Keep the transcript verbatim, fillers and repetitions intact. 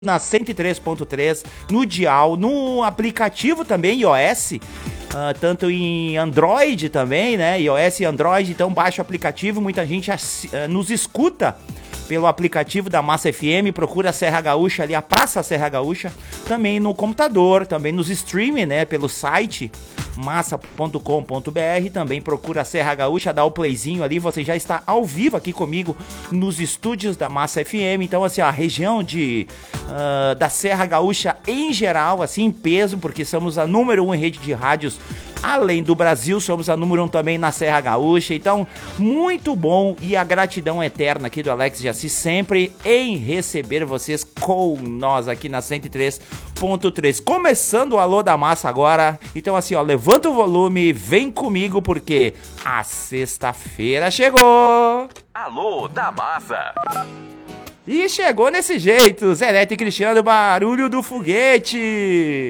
na cento e três ponto três, no dial, no aplicativo também, iOS, uh, tanto em Android também, né, iOS e Android, então baixa o aplicativo, muita gente uh, nos escuta pelo aplicativo da Massa F M, procura a Serra Gaúcha ali, a Praça Serra Gaúcha, também no computador, também nos streaming, né, pelo site massa ponto com ponto b r, também procura a Serra Gaúcha, dá o playzinho ali, você já está ao vivo aqui comigo nos estúdios da Massa F M, então assim, a região de, uh, da Serra Gaúcha em geral, assim, em peso, porque somos a número um em rede de rádios além do Brasil, somos a número um também na Serra Gaúcha, então muito bom, e a gratidão eterna aqui do Alex de Assis sempre em receber vocês com nós aqui na cento e três ponto três. Começando o Alô da Massa agora, então assim, ó, levanta o volume, vem comigo porque a sexta-feira chegou! Alô da Massa! E chegou nesse jeito, Zé Neto e Cristiano, barulho do foguete!